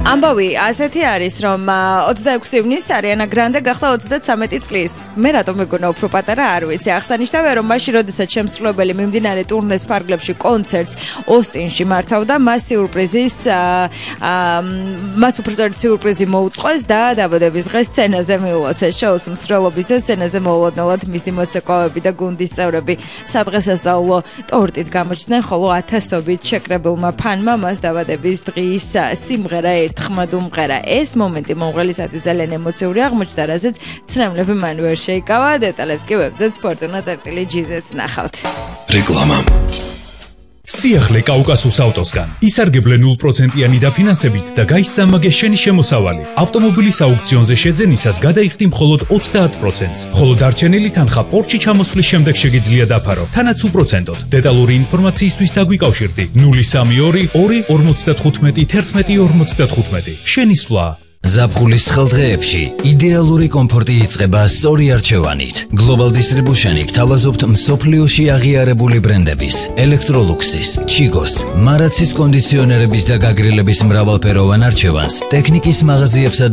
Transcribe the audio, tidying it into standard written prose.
ამბავი ასეთი არის, რომ 26 ივნისს Ariana Grande გახდა 33 წლის. მე რატომ მეგონა უფრო პატარა არ ვიცი. აღსანიშნავია, რომ მაშინ, როდესაც შემსრულებელი მიმდინარე ტურნეს ფარგლებში კონცერტს ოსტინში მართავდა, მას სიურპრიზი მოუწყვეს და დაბადების დღეს სცენაზე მიულოცეს. შოუს მსვლელობის სცენაზე მოულოდნელად მისი მოცეკვავები და გუნდის წევრები სადღესასწაულო ტორტით გამოჩნდნენ, ხოლო ათასობით შეკრებილმა ფანმა მას დაბადების დღის სიმღერა ერთხმად უმღერა. ეს მომენტი მომღერლისათვის ძალიან ემოციური აღმოჩნდა, რაზეც ცნამლები მან ვერ შეიკავა. დეტალებს კი ვებზეთ Fortuna.gz-ს ნახავთ. რეკლამა. სიახლე კაუკასუს ავტოსგან. ისარგებლე 0%-იანი დაფინანსებით და გაისწამაგე შენი შემოსავალი. ავტომობილის აუქციონზე შეძენისას გადაიხდი მხოლოდ 30%-ს. ხოლო დარჩენილი თანხა პორტში ჩამოსვლის შემდეგ შეგიძლია დაფარო, თანაც უპროცენტოდ. დეტალური ინფორმაციისთვის დაგვიკავშირდი 032 255 1155. შენი სვლა. ზაფხულის ხელდღეებში იდეალური კომფორტი იწყება სწორი არჩევანით. Global Distribution-ი გთავაზობთ მსოფლიოში აღიარებული ბრენდების Electroluxis, Chigos, Maratsis კონდიციონერების და გაგრილების მრავალფეროვან არჩევანს ტექნიკის მაღაზიებსა